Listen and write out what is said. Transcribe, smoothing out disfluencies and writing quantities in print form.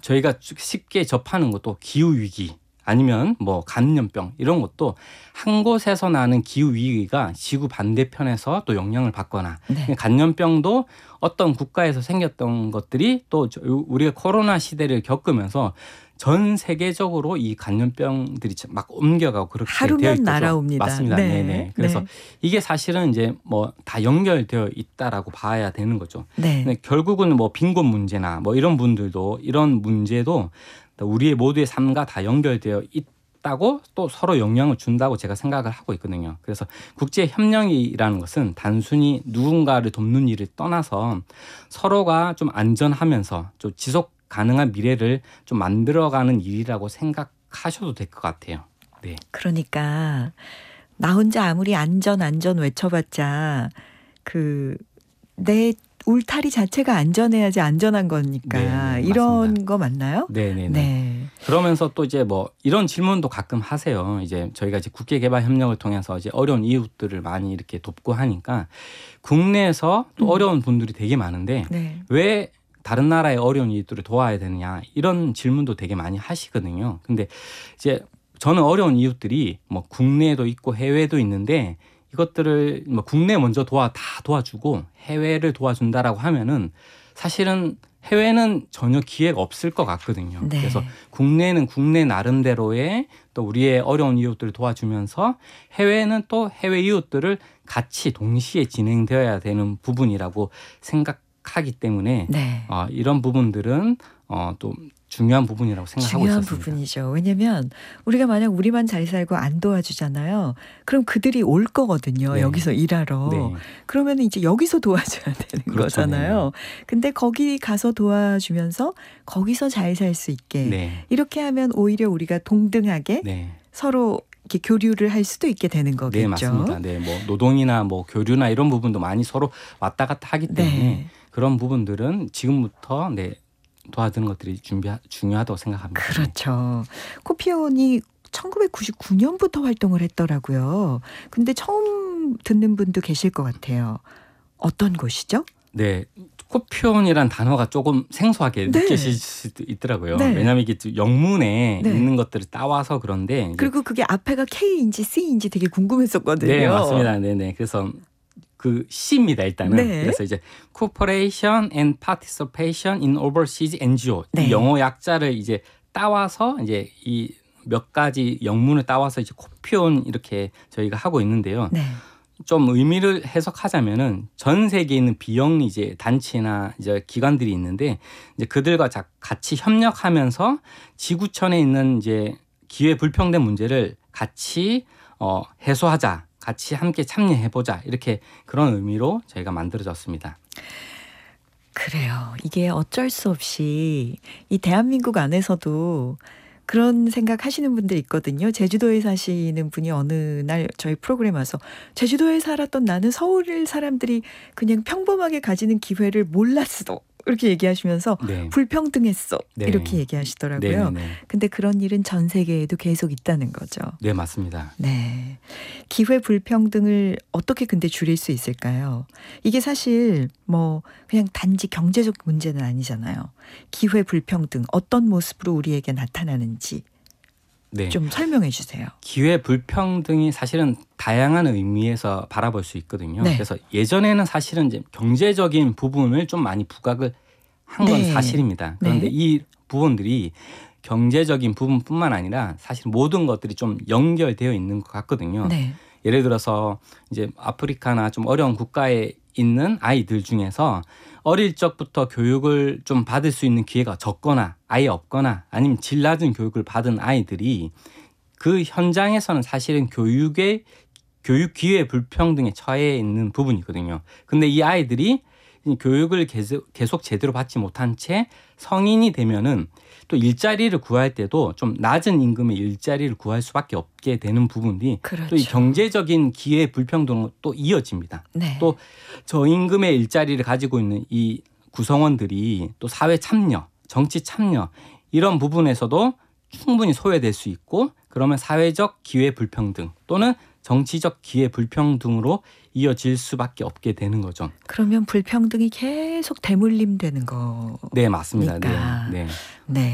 저희가 쉽게 접하는 것도 기후 위기 아니면 뭐 감염병 이런 것도 한 곳에서 나는 기후 위기가 지구 반대편에서 또 영향을 받거나 네. 감염병도 어떤 국가에서 생겼던 것들이 또 우리가 코로나 시대를 겪으면서 전 세계적으로 이 감염병들이 막 옮겨가고 그렇게 되어 하루면 있죠. 날아옵니다. 맞습니다. 네. 네네. 그래서 네. 이게 사실은 이제 뭐 다 연결되어 있다라고 봐야 되는 거죠. 네. 근데 결국은 뭐 빈곤 문제나 뭐 이런 분들도 이런 문제도 우리의 모두의 삶과 다 연결되어 있다고 또 서로 영향을 준다고 제가 생각을 하고 있거든요. 그래서 국제 협력이라는 것은 단순히 누군가를 돕는 일을 떠나서 서로가 좀 안전하면서 좀 지속 가능한 미래를 좀 만들어가는 일이라고 생각하셔도 될 것 같아요. 네. 그러니까 나 혼자 아무리 안전 외쳐봤자 내 울타리 자체가 안전해야지 안전한 거니까 네, 이런 맞습니다. 거 맞나요? 네네네. 네. 그러면서 또 이제 뭐 이런 질문도 가끔 하세요. 이제 저희가 이제 국제개발협력을 통해서 이제 어려운 이웃들을 많이 이렇게 돕고 하니까 국내에서 또 어려운 분들이 되게 많은데 네. 왜 다른 나라의 어려운 이웃들을 도와야 되느냐 이런 질문도 되게 많이 하시거든요. 근데 이제 저는 어려운 이웃들이 뭐 국내에도 있고 해외에도 있는데 이것들을 뭐 국내 먼저 다 도와주고 해외를 도와준다라고 하면은 사실은 해외는 전혀 기회가 없을 것 같거든요. 네. 그래서 국내는 국내 나름대로의 또 우리의 어려운 이웃들을 도와주면서 해외는 또 해외 이웃들을 같이 동시에 진행되어야 되는 부분이라고 생각하기 때문에 네. 이런 부분들은 또 중요한 부분이라고 생각하고 중요한 있었습니다. 부분이죠. 왜냐하면 우리가 만약 우리만 잘 살고 안 도와주잖아요. 그럼 그들이 올 거거든요. 네. 여기서 일하러. 네. 그러면 이제 여기서 도와줘야 되는 그렇죠. 거잖아요. 근데 거기 가서 도와주면서 거기서 잘 살 수 있게 네. 이렇게 하면 오히려 우리가 동등하게 네. 서로 이렇게 교류를 할 수도 있게 되는 거겠죠. 네, 맞습니다. 네, 뭐 노동이나 뭐 교류나 이런 부분도 많이 서로 왔다 갔다 하기 때문에 네. 그런 부분들은 지금부터 도와주는 것들이 중요하다고 생각합니다. 그렇죠. 코피온이 1999년부터 활동을 했더라고요. 근데 처음 듣는 분도 계실 것 같아요. 어떤 곳이죠? 네. 코피온이란 단어가 조금 생소하게 네. 느껴질 수도 있더라고요. 네. 왜냐하면 이게 영문에 네. 있는 것들을 따와서 그런데 그리고 그게 앞에가 K인지 C인지 되게 궁금했었거든요. 네, 맞습니다. 네네. 그래서 그 C입니다, 일단은. 네. 그래서 이제 Cooperation and Participation in Overseas NGO. 네. 이 영어 약자를 이제 따와서 이제 이 몇 가지 영문을 따와서 이제 코피온 이렇게 저희가 하고 있는데요. 네. 좀 의미를 해석하자면은 전 세계에 있는 비영리 이제 단체나 이제 기관들이 있는데 이제 그들과 같이 협력하면서 지구촌에 있는 이제 기회 불평등 문제를 같이 해소하자. 같이 함께 참여해보자 이렇게 그런 의미로 저희가 만들어졌습니다. 그래요. 이게 어쩔 수 없이 이 대한민국 안에서도 그런 생각 하시는 분들 있거든요. 제주도에 사시는 분이 어느 날 저희 프로그램 와서 제주도에 살았던 나는 서울 사람들이 그냥 평범하게 가지는 기회를 몰랐어. 이렇게 얘기하시면서 네. 불평등했어. 네. 이렇게 얘기하시더라고요. 네네네. 근데 그런 일은 전 세계에도 계속 있다는 거죠. 네, 맞습니다. 네. 기회 불평등을 어떻게 근데 줄일 수 있을까요? 이게 사실 뭐 그냥 단지 경제적 문제는 아니잖아요. 기회 불평등 어떤 모습으로 우리에게 나타나는지 네. 좀 설명해 주세요. 기회 불평등이 사실은 다양한 의미에서 바라볼 수 있거든요. 네. 그래서 예전에는 사실은 이제 경제적인 부분을 좀 많이 부각을 한 건 네. 사실입니다. 그런데 네. 이 부분들이 경제적인 부분뿐만 아니라 사실 모든 것들이 좀 연결되어 있는 것 같거든요. 네. 예를 들어서 이제 아프리카나 좀 어려운 국가에 있는 아이들 중에서 어릴 적부터 교육을 좀 받을 수 있는 기회가 적거나 아예 없거나 아니면 질 낮은 교육을 받은 아이들이 그 현장에서는 사실은 교육 기회 불평등에 처해 있는 부분이거든요. 근데 이 아이들이 교육을 계속 제대로 받지 못한 채 성인이 되면은 또 일자리를 구할 때도 좀 낮은 임금의 일자리를 구할 수밖에 없게 되는 부분이 그렇죠. 또 이 경제적인 기회 불평등으로 또 이어집니다. 네. 또 저임금의 일자리를 가지고 있는 이 구성원들이 또 사회 참여, 정치 참여 이런 부분에서도 충분히 소외될 수 있고 그러면 사회적 기회 불평등 또는 정치적 기회 불평등으로 이어질 수밖에 없게 되는 거죠. 그러면 불평등이 계속 대물림되는 거. 네, 맞습니다. 그러니까. 네. 네.